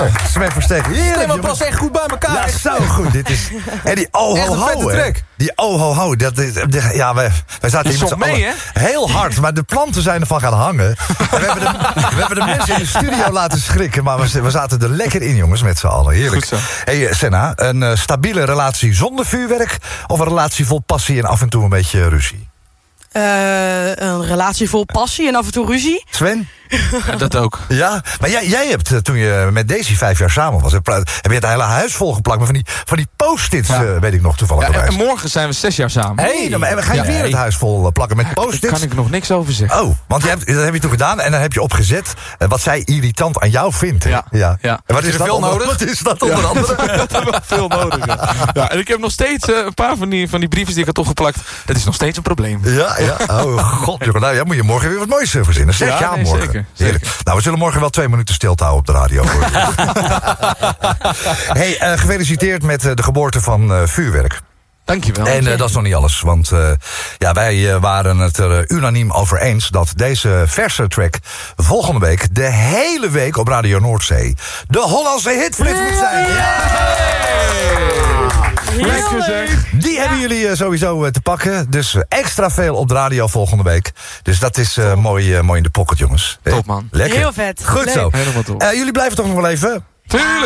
Sven Verstegen. Nee, maar pas echt goed bij elkaar. Ja, zo goed. Dit is... En die oh echt ho een ho, vette hè. track. Die oh ho ho. Ja, wij zaten hier met z'n mee, allen heel hard. Maar de planten zijn ervan gaan hangen. En we hebben de mensen in de studio laten schrikken. Maar we zaten er lekker in, jongens, met z'n allen. Heerlijk. Goed zo. Hey, Senna, een stabiele relatie zonder vuurwerk... of een relatie vol passie en af en toe een beetje ruzie? Een relatie vol passie en af en toe ruzie. Sven? Ja, dat ook. Ja, maar jij hebt, toen je met Daisy 5 jaar samen was... heb je het hele huis volgeplakt met van die post-its, weet ik nog toevallig. Ja, en morgen zijn we 6 jaar samen. Hé, dan ga je weer het huis vol plakken met post-its? Daar kan ik nog niks over zeggen. Oh, want dat heb je toen gedaan en dan heb je opgezet... wat zij irritant aan jou vindt. Hè? Ja. En wat is er dat veel nodig? Wat is dat onder andere? Dat hebben we veel nodig. Ja, en ik heb nog steeds een paar van die briefjes die ik had opgeplakt. Dat is nog steeds een probleem. Ja. Oh, god, jongen. Nou, ja, moet je morgen weer wat moois verzinnen. 6 jaar morgen. Zeker. Heerlijk. Nou, we zullen morgen wel 2 minuten stilte houden op de radio. Hey, gefeliciteerd met de geboorte van vuurwerk. Dankjewel. En dat is nog niet alles, want wij waren het er unaniem over eens... dat deze verse track volgende week, de hele week op Radio Noordzee... de Hollandse hitflits moet zijn. Lekker zeg. Die hebben jullie sowieso te pakken. Dus extra veel op de radio volgende week. Dus dat is mooi in de pocket, jongens. Top, man. Lekker. Heel vet. Goed Leuk. zo. Helemaal top. Jullie blijven toch nog wel even... Tuurlijk.